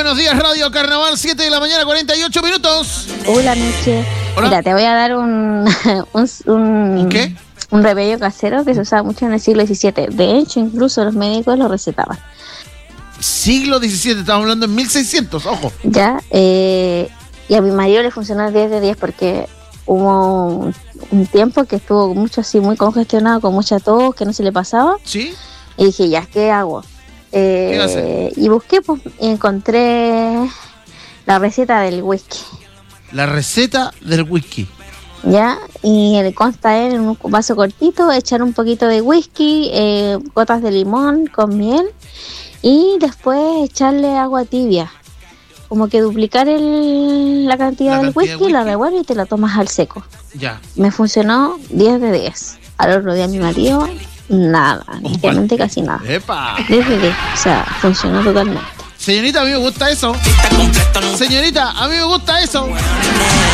Buenos días, Radio Carnaval, 7 de la mañana, 48 minutos. Hola, Noche. Hola. Mira, te voy a dar un ¿Qué? Un remedio casero que se usaba mucho en el siglo XVII. De hecho, incluso los médicos lo recetaban. Siglo XVII, estamos hablando en 1600, ojo. Ya, y a mi marido le funcionó el 10 de 10 porque hubo un tiempo que estuvo mucho así, muy congestionado, con mucha tos, que no se le pasaba. ¿Sí? Y dije, ya, ¿qué hago? Y busqué, pues, y encontré la receta del whisky. La receta del whisky. Ya, y consta en un vaso cortito, echar un poquito de whisky, gotas de limón con miel y después echarle agua tibia. Como que duplicar la cantidad del whisky, la revuelves y te la tomas al seco. Ya. Me funcionó 10 de 10. Al otro día mi marido, nada, prácticamente casi nada. ¡Epa! 10 de 10, o sea, funcionó totalmente. Señorita, a mí me gusta eso. Señorita, a mí me gusta eso.